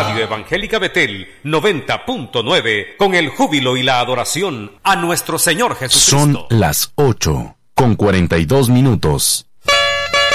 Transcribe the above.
Radio Evangélica Betel 90.9, con el júbilo y la adoración a nuestro Señor Jesucristo. Son las 8:42.